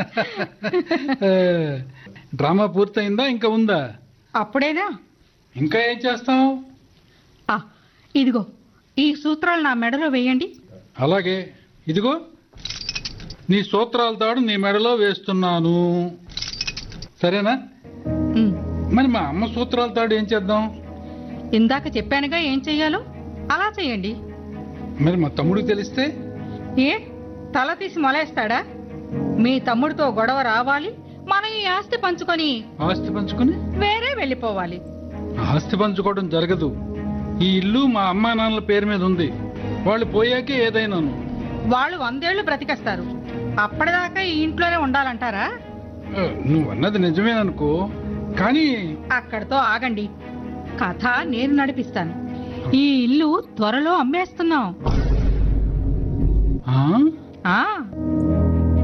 Drama పూర్తయిందా ఇంకా ఉందా? అప్పుడేనా? ఇంకా ఏం చేస్తావు? ఇదిగో ఈ సూత్రాలు నా మెడలో వేయండి. అలాగే, ఇదిగో నీ సూత్రాల తాడు నీ మెడలో వేస్తున్నాను, సరేనా? మరి మా అమ్మ సూత్రాల తాడు ఏం చేద్దాం? ఇందాక చెప్పానుగా ఏం చెయ్యాలో, అలా చెయ్యండి. మరి మా తమ్ముడికి తెలిస్తే? ఏ తల తీసి మొలేస్తాడా? మీ తమ్ముడితో గొడవ రావాలి, మనం ఈ ఆస్తి పంచుకొని వేరే వెళ్ళిపోవాలి. ఆస్తి పంచుకోవడం జరగదు. ఈ ఇల్లు మా అమ్మా నాన్నల పేరు మీద ఉంది. వాళ్ళు పోయాకే ఏదైనాను. వాళ్ళు 100 ఏళ్లు బ్రతికేస్తారు. అప్పటిదాకా ఈ ఇంట్లోనే ఉండాలంటారా? నువ్వు అన్నది నిజమేననుకో, కానీ అక్కడితో ఆగండి. కథ నేను నడిపిస్తాను. ఈ ఇల్లు త్వరలో అమ్మేస్తున్నాం.